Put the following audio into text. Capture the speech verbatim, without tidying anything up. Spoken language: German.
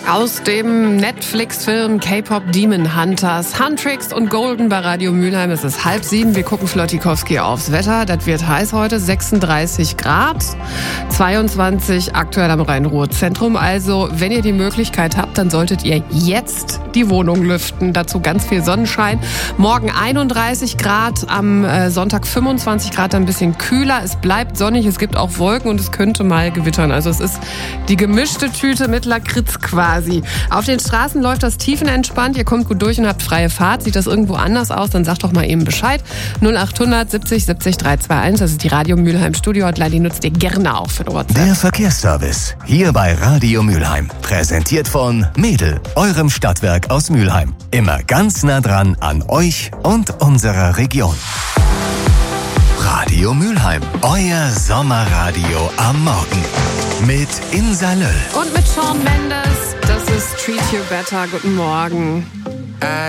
Aus dem Netflix-Film K-Pop Demon Hunters, Huntrix und Golden bei Radio Mülheim. Es ist halb sieben. Wir gucken Flottikowski aufs Wetter. Das wird heiß heute, sechsunddreißig Grad, zweiundzwanzig aktuell am Rhein-Ruhr-Zentrum. Also, wenn ihr die Möglichkeit habt, dann solltet ihr jetzt die Wohnung lüften. Dazu ganz viel Sonnenschein. Morgen einunddreißig Grad, am Sonntag fünfundzwanzig Grad, ein bisschen kühler. Es bleibt sonnig, es gibt auch Wolken und es könnte mal gewittern. Also es ist die gemischte Tüte mit Lakritz quasi. Auf den Straßen läuft das tiefenentspannt. Ihr kommt gut durch und habt freie Fahrt. Sieht das irgendwo anders aus, dann sagt doch mal eben Bescheid. null achthundert siebzig siebzig dreihundertveinundzwanzig, das ist die Radio Mülheim Studio Hotline. Die nutzt ihr gerne auch für den WhatsApp. Der Verkehrsservice, hier bei Radio Mülheim. Präsentiert von Mädel, eurem Stadtwerk aus Mülheim. Immer ganz nah dran an euch und unserer Region. Radio Mülheim, euer Sommerradio am Morgen. Mit Insa Löll. Und mit Shawn Mendes. Das ist Treat You Better. Guten Morgen.